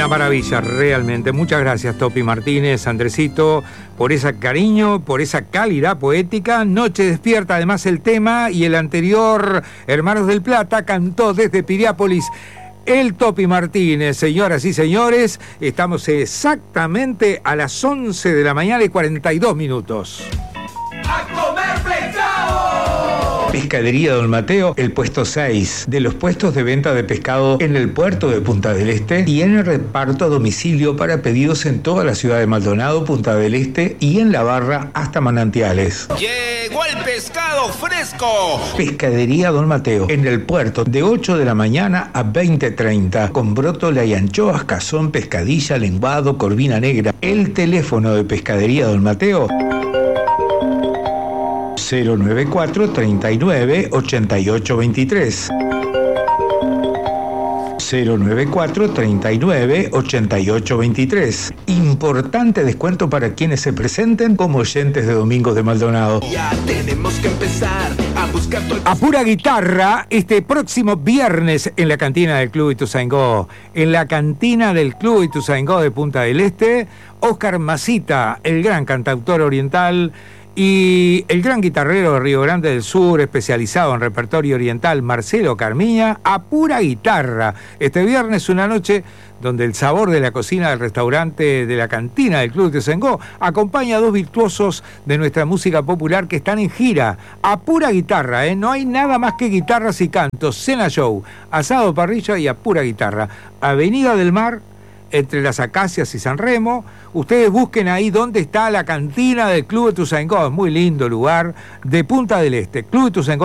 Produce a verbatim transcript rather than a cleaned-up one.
Una maravilla, realmente. Muchas gracias, Topi Martínez, Andresito, por ese cariño, por esa calidad poética. Noche despierta, además, el tema, y el anterior, Hermanos del Plata, cantó desde Piriápolis el Topi Martínez. Señoras y señores, estamos exactamente a las once de la mañana y cuarenta y dos minutos. ¡A comer pescado! Pescadería Don Mateo, el puesto seis de los puestos de venta de pescado en el puerto de Punta del Este, tiene reparto a domicilio para pedidos en toda la ciudad de Maldonado, Punta del Este y en La Barra hasta Manantiales. ¡Llegó el pescado fresco! Pescadería Don Mateo, en el puerto, de ocho de la mañana a veinte treinta, con brótola y anchoas, cazón, pescadilla, lenguado, corvina negra. El teléfono de Pescadería Don Mateo: cero noventa y cuatro, treinta y nueve, ochenta y ocho veintitrés. cero noventa y cuatro, treinta y nueve, ochenta y ocho veintitrés. Importante descuento para quienes se presenten como oyentes de Domingos de Maldonado. Ya tenemos que empezar a buscar todo el... A pura guitarra, este próximo viernes en la cantina del Club Ituzaingó. En la cantina del Club Ituzaingó de Punta del Este, Óscar Masita, el gran cantautor oriental, y el gran guitarrero de Río Grande del Sur, especializado en repertorio oriental, Marcelo Carmiña, a pura guitarra. Este viernes, una noche donde el sabor de la cocina del restaurante de la cantina del Club Ituzaingó acompaña a dos virtuosos de nuestra música popular que están en gira, a pura guitarra, ¿eh? No hay nada más que guitarras y cantos. Cena show, asado, parrilla y a pura guitarra. Avenida del Mar, entre las Acacias y San Remo. Ustedes busquen ahí dónde está la cantina del Club Ituzaingó. Es muy lindo lugar, de Punta del Este. Club Ituzaingó.